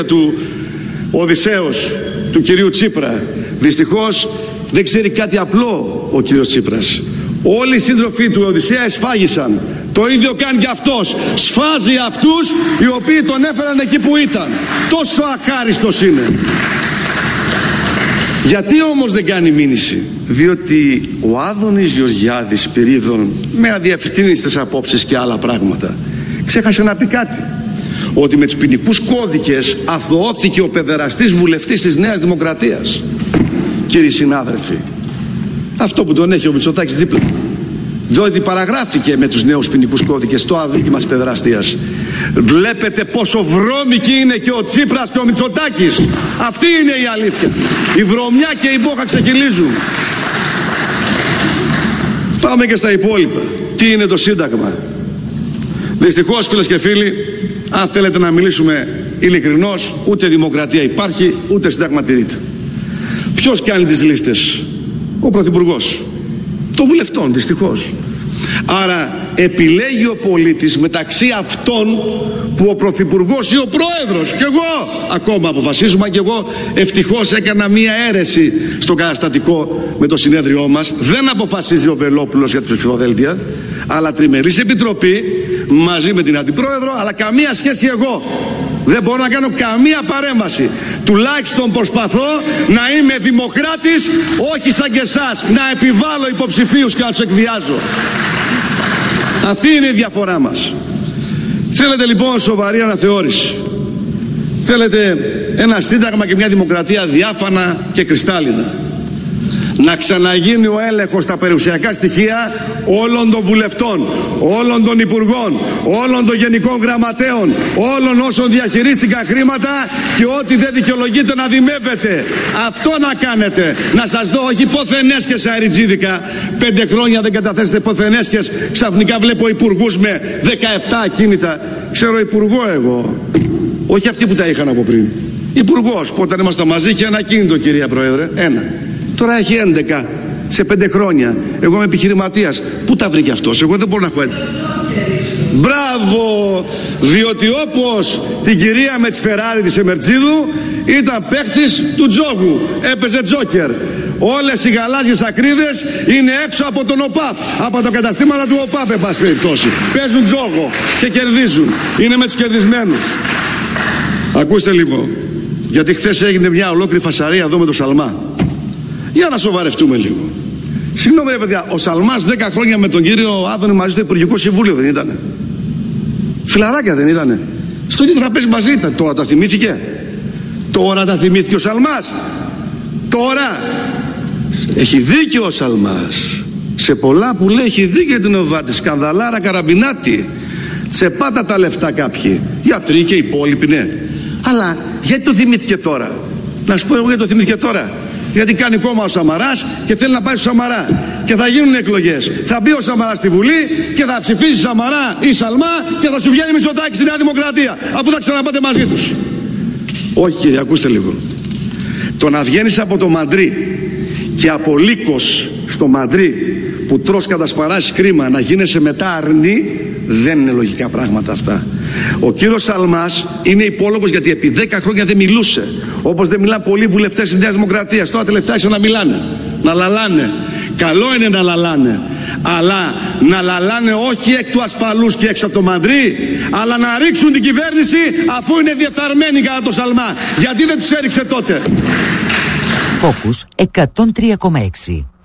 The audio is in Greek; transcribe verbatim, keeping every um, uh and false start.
του Οδυσσέως του κυρίου Τσίπρα. Δυστυχώς δεν ξέρει κάτι απλό ο κύριος Τσίπρας. Όλοι οι σύντροφοι του Οδυσσέα εσφάγισαν. Το ίδιο κάνει και αυτός. Σφάζει αυτούς οι οποίοι τον έφεραν εκεί που ήταν. Τόσο αχάριστος είναι. Γιατί όμως δεν κάνει μήνυση? Διότι ο Άδωνης Γεωργιάδης Σπυρίδων, με αδιαφθύνιστες απόψεις και άλλα πράγματα, ξέχασε να πει κάτι. Ότι με τους ποινικούς κώδικες αθωώθηκε ο παιδεραστής βουλευτής της Νέας Δημοκρατίας. Κύριοι συνάδελφοι, αυτό που τον έχει ο Μητσοτάκης δίπλα, διότι παραγράφηκε με τους νέους ποινικούς κώδικες το αδίκημα της παιδεραστίας. Βλέπετε πόσο βρώμικοι είναι και ο Τσίπρας και ο Μητσοτάκης. Αυτή είναι η αλήθεια. Η βρωμιά και η μπόχα ξεχυλίζουν. Πάμε και στα υπόλοιπα. Τι είναι το Σύνταγμα? Δυστυχώς, φίλες και φίλοι, αν θέλετε να μιλήσουμε ειλικρινώς, ούτε δημοκρατία υπάρχει, ούτε Σύνταγμα τηρείται. Ποιος κάνει τις λίστες? Ο Πρωθυπουργός των βουλευτών, δυστυχώς. Άρα επιλέγει ο πολίτης μεταξύ αυτών που ο Πρωθυπουργός ή ο Πρόεδρος και εγώ ακόμα αποφασίζουμε, και εγώ ευτυχώς έκανα μία αίρεση στο καταστατικό με το συνέδριό μας. Δεν αποφασίζει ο Βελόπουλος για την ψηφοδέλτια, αλλά τριμερής επιτροπή μαζί με την Αντιπρόεδρο, αλλά καμία σχέση εγώ. Δεν μπορώ να κάνω καμία παρέμβαση. Τουλάχιστον προσπαθώ να είμαι δημοκράτης, όχι σαν και εσάς, να επιβάλλω υποψηφίους και να τους εκβιάζω. Αυτή είναι η διαφορά μας. Θέλετε λοιπόν σοβαρή αναθεώρηση? Θέλετε ένα σύνταγμα και μια δημοκρατία διάφανα και κρυστάλλινα? Να ξαναγίνει ο έλεγχος στα περιουσιακά στοιχεία όλων των βουλευτών, όλων των υπουργών, όλων των γενικών γραμματέων, όλων όσων διαχειρίστηκαν χρήματα και ό,τι δεν δικαιολογείται να δημεύεται. Αυτό να κάνετε. Να σας δω, όχι ποθενέσκες αεριτζίδικα. Πέντε χρόνια δεν καταθέσετε ποθενέσκες. Ξαφνικά βλέπω υπουργούς με δεκαεπτά ακίνητα. Ξέρω υπουργό εγώ. Όχι αυτοί που τα είχαν από πριν. Υπουργός που όταν ήμασταν μαζί είχε ένα ακίνητο, κυρία Πρόεδρε. Ένα. Τώρα έχει έντεκα σε πέντε χρόνια. Εγώ είμαι επιχειρηματίας. Πού τα βρήκε αυτός? Εγώ δεν μπορώ να έχω έντεκα. Μπράβο! Διότι όπως την κυρία με τη Φεράρι της Εμερτζίδου ήταν παίκτης του τζόγου. Έπαιζε τζόκερ. Όλες οι γαλάζιες ακρίδες είναι έξω από τον ΟΠΑΠ. Από τα καταστήματα του ΟΠΑΠ, εν πάση περιπτώσει. Παίζουν τζόγο και κερδίζουν. Είναι με τους κερδισμένους. Ακούστε λίγο. Γιατί χθες έγινε μια ολόκληρη φασαρία εδώ με το Σαλμά. Για να σοβαρευτούμε λίγο. Συγγνώμη, παιδιά, ο Σαλμάς δέκα χρόνια με τον κύριο Άδωνη μαζί στο Υπουργικό Συμβούλιο δεν ήτανε? Φιλαράκια δεν ήτανε? Στο ίδιο τραπέζι μαζί ήταν. Τώρα τα θυμήθηκε? Τώρα τα θυμήθηκε ο Σαλμάς? Τώρα? Έχει δίκιο ο Σαλμάς. Σε πολλά που λέει έχει δίκιο την Οβάτη. Σκανδαλάρα Καραμπινάτη. Τσεπάτα τα λεφτά κάποιοι. Γιατροί και οι υπόλοιποι, ναι. Αλλά γιατί το θυμήθηκε τώρα? Να σου πω εγώ γιατί το θυμήθηκε τώρα. Γιατί κάνει κόμμα ο Σαμαράς και θέλει να πάει στο Σαμαρά. Και θα γίνουν εκλογές. Θα μπει ο Σαμαράς στη Βουλή και θα ψηφίσει Σαμαρά ή Σαλμά και θα σου βγαίνει Μητσοτάκης στη Νέα Δημοκρατία. Αφού θα ξαναπάτε μαζί τους. Όχι, κύριε, ακούστε λίγο. Το να βγαίνεις από το Μαντρί και από Λύκος στο Μαντρί που τρως κατασπαράσεις κρίμα να γίνεσαι μετά αρνή, δεν είναι λογικά πράγματα αυτά. Ο κύριος Σαλμάς είναι υπόλογος γιατί επί δέκα χρόνια δεν μιλούσε. Όπως δεν μιλάνε πολλοί βουλευτές της Νέας Δημοκρατίας. Τώρα τελευταία άρχισαν να μιλάνε. Να λαλάνε. Καλό είναι να λαλάνε. Αλλά να λαλάνε όχι εκ του ασφαλούς και έξω από το Μαντρί, αλλά να ρίξουν την κυβέρνηση αφού είναι διεφθαρμένοι κατά το Σαλμά. Γιατί δεν τους έριξε τότε? Focus εκατόν τρία κόμμα έξι.